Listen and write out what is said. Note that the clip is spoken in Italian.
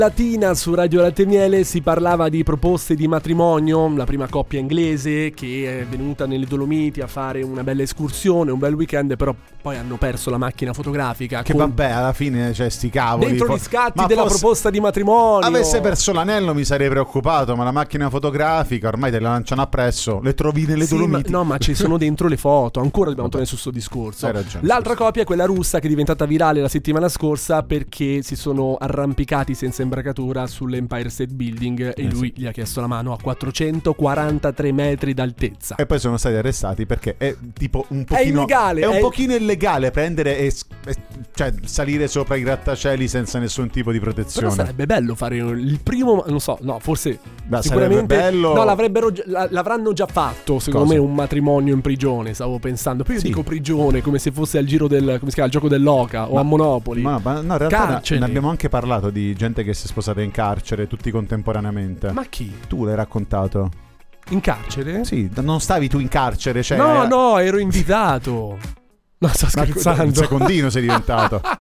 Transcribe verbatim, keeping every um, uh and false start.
Latina su Radio Latte e Miele si parlava di proposte di matrimonio, la prima coppia inglese che è venuta nelle Dolomiti a fare una bella escursione, un bel weekend, però poi hanno perso la macchina fotografica. Che con... vabbè, alla fine cioè sti cavoli. Dentro fo- gli scatti ma della fosse... proposta di matrimonio. Avesse perso l'anello mi sarei preoccupato, ma la macchina fotografica ormai te la lanciano appresso, le trovi nelle sì, Dolomiti. Ma, no, ma ci sono dentro le foto, ancora dobbiamo Vabbè. tornare su sto discorso. Hai ragione, L'altra scusa. coppia è quella russa che è diventata virale la settimana scorsa perché si sono arrampicati senza imbracatura sull'Empire State Building e Eh lui sì. gli ha chiesto la mano a quattrocentoquarantatré metri d'altezza. E poi sono stati arrestati perché è tipo un pochino È illegale, È un è- pochino illegale prendere e, e cioè salire sopra i grattacieli senza nessun tipo di Però protezione. sarebbe bello fare il primo, non so, no, forse Beh, sicuramente sarebbe bello. no, l'avrebbero gi- la- l'avranno già fatto, secondo Cosa? me, un matrimonio in prigione, stavo pensando. Poi io Sì. dico prigione come se fosse al giro del, come si chiama, il gioco dell'oca o Ma- a Monopoli. Ma, ma no, in realtà ne- Carcere. ne abbiamo anche parlato di gente che si è sposata in carcere, tutti contemporaneamente. Ma chi? Tu l'hai raccontato? In carcere? Sì, non stavi tu in carcere, cioè no, era- no, ero invitato. No, sto Ma scherzando. un secondino sei diventato.